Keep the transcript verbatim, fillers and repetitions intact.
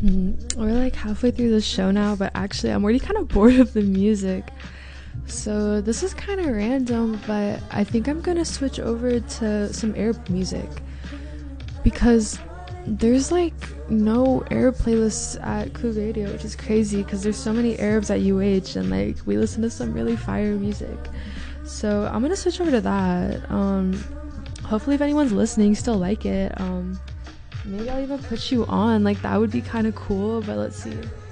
Mm, we're like halfway through the show now, but actually I'm already kind of bored of the music. So this is kind of random, but I think I'm gonna switch over to some Arab music because there's like no Arab playlists at Cool Radio, which is crazy because there's so many Arabs at U H and like we listen to some really fire music. So I'm gonna switch over to that. Um, hopefully if anyone's listening you still like it. Um, maybe I'll even put you on, like that would be kind of cool, but let's see.